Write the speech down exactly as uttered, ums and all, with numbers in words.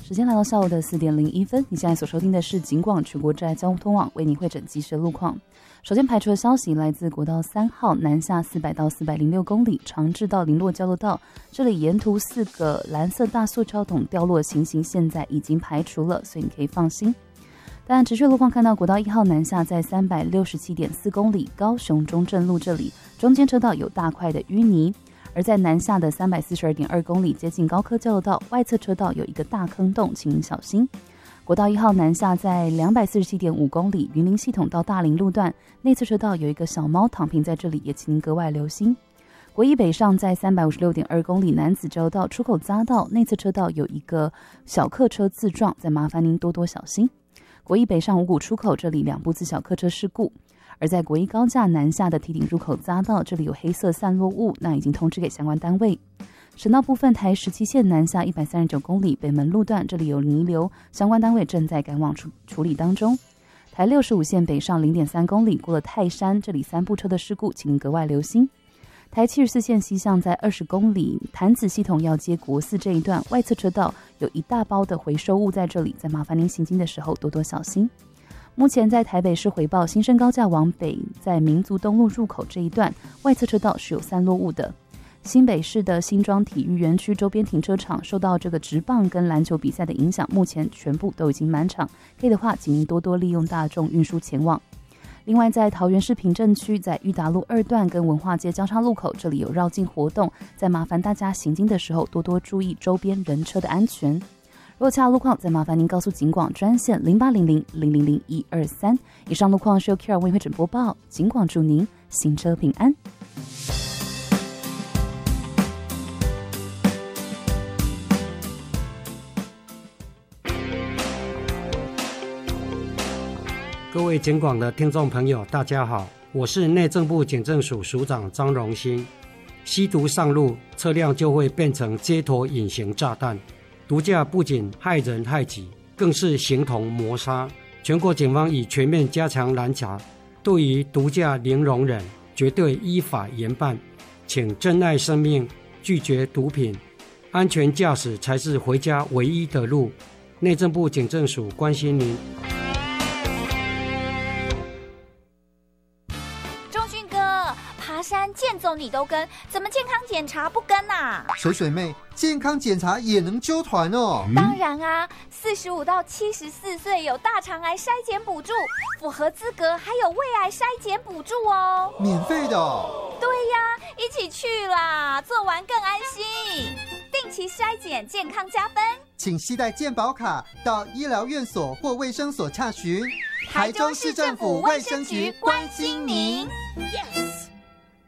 时间来到下午的四点零一分，你现在所收听的是警广全国挚爱交通网为你汇整即时路况。首先排除的消息来自国道三号南下四百到四百零六公里，长治到林落交流道，这里沿途四个蓝色大塑胶桶掉落情形现在已经排除了，所以你可以放心。当然，持续路况看到国道一号南下在三百六十七点四公里，高雄中正路这里中间车道有大块的淤泥。而在南下的三百四十二点二公里，接近高科交流道外侧车道有一个大坑洞，请您小心。国道一号南下在两百四十七点五公里，云林系统到大林路段内侧车道有一个小猫躺平在这里，也请您格外留心。国一北上在三百五十六点二公里，南子交流道出口匝道内侧车道有一个小客车自撞，再麻烦您多多小心。国一北上五股出口这里两部自小客车事故。而在国一高架南下的堤顶入口匝道，这里有黑色散落物，那已经通知给相关单位。省道部分，台十七线南下一百三十九公里北门路段，这里有泥流，相关单位正在赶往处处理当中。台六十五线北上零点三公里，过了泰山，这里三部车的事故，请您格外留心。台七十四线西向在二十公里，潭子系统要接国四这一段，外侧车道有一大包的回收物在这里，再麻烦您行经的时候多多小心。目前在台北市回报新生高架往北，在民族东路入口这一段外侧车道是有散落物的。新北市的新庄体育园区周边停车场受到这个职棒跟篮球比赛的影响，目前全部都已经满场，可以的话请您多多利用大众运输前往。另外在桃园市平镇区，在裕达路二段跟文化街交叉路口这里有绕境活动，再麻烦大家行经的时候多多注意周边人车的安全。如果其他路况，再麻烦您告诉警广专线零八零零零零零一二三。以上路况是由 Kira 为会诊播报，警广祝您行车平安。 各位警广的听众朋友，大家好，我是内政部警政署署长张荣兴。吸毒上路，车辆就会变成街头隐形炸弹。毒驾不仅害人害己，更是形同谋杀。全国警方已全面加强拦查，对于毒驾零容忍，绝对依法严办。请珍爱生命，拒绝毒品，安全驾驶才是回家唯一的路。内政部警政署关心您。 爬山健走你都跟，怎么健康检查不跟啊？ 水水妹，健康检查也能揪团哦。 当然啊，四十五到七十四岁有大肠癌筛检补助，符合资格还有胃癌筛检补助哦。 免费的哦？ 对呀，一起去啦，做完更安心。定期筛检，健康加分。 请携带健保卡到医疗院所或卫生所洽询。 台中市政府卫生局关心您。Yes。